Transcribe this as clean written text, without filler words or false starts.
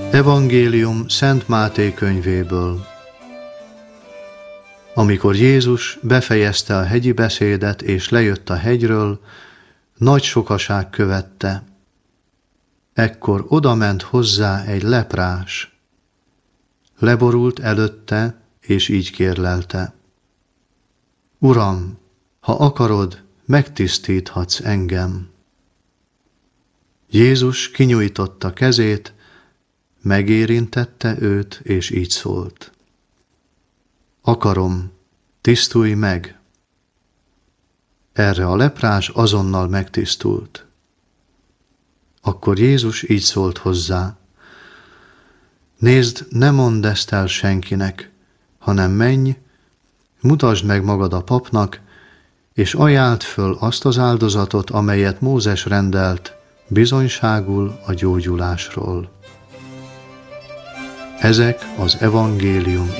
Evangélium Szent Máté könyvéből. Amikor Jézus befejezte a hegyi beszédet és lejött a hegyről, nagy sokaság követte. Ekkor odament hozzá egy leprás. Leborult előtte, és így kérlelte: Uram, ha akarod, megtisztíthatsz engem. Jézus kinyújtotta kezét, megérintette őt, és így szólt: Akarom, tisztulj meg! Erre a leprás azonnal megtisztult. Akkor Jézus így szólt hozzá: Nézd, ne mondd ezt el senkinek, hanem menj, mutasd meg magad a papnak, és ajánld föl azt az áldozatot, amelyet Mózes rendelt, bizonyságul a gyógyulásról. Ezek az evangélium